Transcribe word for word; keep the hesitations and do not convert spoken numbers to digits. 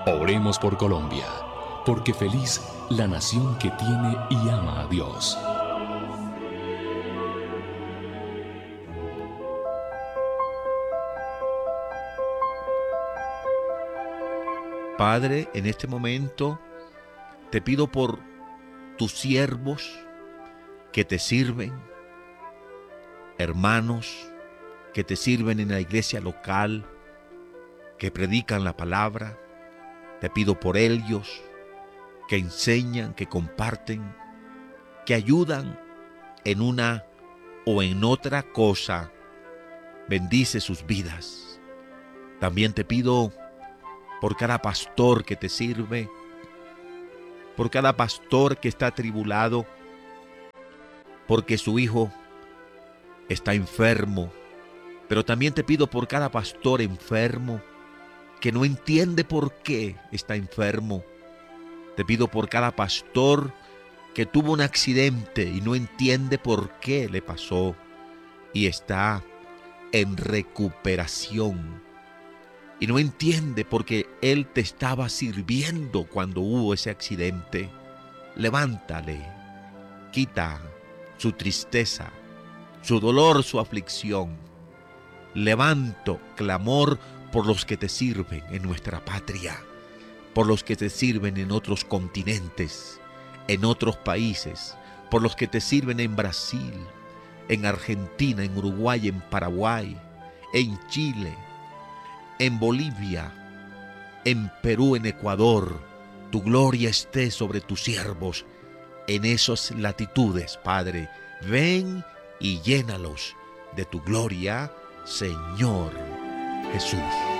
Oremos por Colombia, porque feliz la nación que tiene y ama a Dios. Padre, en este momento te pido por tus siervos que te sirven, hermanos que te sirven en la iglesia local, que predican la palabra. Te pido por ellos, que enseñan, que comparten, que ayudan en una o en otra cosa. Bendice sus vidas. También te pido por cada pastor que te sirve, por cada pastor que está atribulado, porque su hijo está enfermo. Pero también te pido por cada pastor enfermo, que no entiende por qué está enfermo. Te pido por cada pastor que tuvo un accidente y no entiende por qué le pasó y está en recuperación. Y no entiende porque Él te estaba sirviendo cuando hubo ese accidente. Levántale, quita su tristeza, su dolor, su aflicción. Levanto clamor por los que te sirven en nuestra patria, por los que te sirven en otros continentes, en otros países, por los que te sirven en Brasil, en Argentina, en Uruguay, en Paraguay, en Chile, en Bolivia, en Perú, en Ecuador. Tu gloria esté sobre tus siervos en esas latitudes, Padre. Ven y llénalos de tu gloria, Señor Jesús.